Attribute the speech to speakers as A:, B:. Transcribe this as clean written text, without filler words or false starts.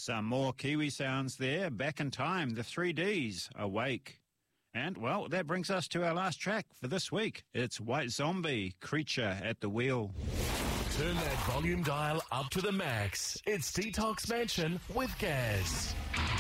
A: Some more Kiwi sounds there. Back in Time, the 3Ds, Awake. And, well, that brings us to our last track for this week. It's White Zombie, Creature at the Wheel.
B: Turn that volume dial up to the max. It's Detox Mansion with Gaz.